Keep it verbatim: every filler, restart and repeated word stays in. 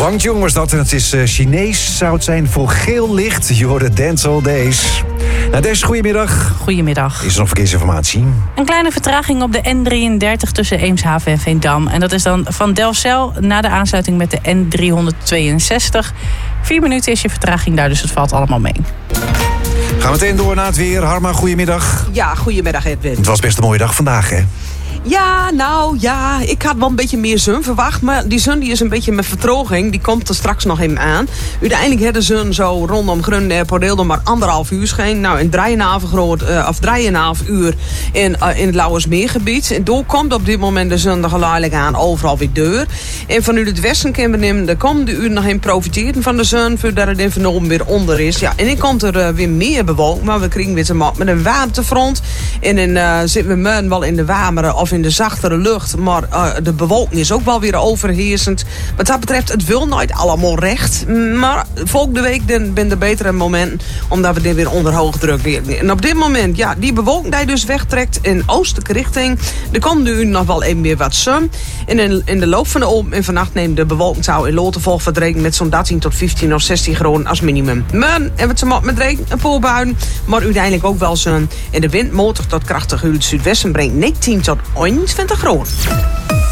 Wang Chung was dat en het is uh, Chinees, zou het zijn, voor geel licht. Je hoort Dance All Days. Nou, Des, goedemiddag. Goedemiddag. Is er nog verkeersinformatie? Een kleine vertraging op de N drieëndertig tussen Eemshaven en Veendam. En dat is dan van Delfzijl na de aansluiting met de N driehonderdtweeënzestig. Vier minuten is je vertraging daar, dus het valt allemaal mee. Gaan we meteen door naar het weer. Harma, goedemiddag. Ja, goedemiddag Edwin. Het was best een mooie dag vandaag, hè? Ja, nou ja, ik had wel een beetje meer zon verwacht. Maar die zon die is een beetje met vertroging. Die komt er straks nog even aan. Uiteindelijk had de zon zo rondom Grunne Pordeelde maar anderhalf uur scheen. Nou, in drieënhalf groot, uh, of drieënhalf uur in, uh, in het Lauwersmeergebied. En door komt op dit moment de zon er geleidelijk aan overal weer deur. En vanuit het westen kunnen we nemen de komende uur nog even profiteren van de zon. Voordat het in Venomen weer onder is. Ja, en dan komt er uh, weer meer bewolking. Maar we krijgen weer te maken met een warmtefront. En dan uh, zitten we morgen wel in de warmere of in de zachtere lucht. Maar uh, de bewolking is ook wel weer overheersend. Wat dat betreft, het wil nooit allemaal recht. Maar volgende week dan ben er betere momenten. Omdat we dit weer onder hoogdruk weer. En op dit moment, ja, die bewolking die dus wegtrekt in oostelijke richting. Er komt nu nog wel even weer wat zon. En in, in de loop van de open en vannacht neemt de bewolking zou in Lotenvolg verdreken met zo'n dertien tot vijftien of zestien graden als minimum. Maar en we het met regen en voorbuien. Maar uiteindelijk ook wel zon. En de wind matig tot krachtig uit het zuidwesten brengt negentien tot eenentwintig graden.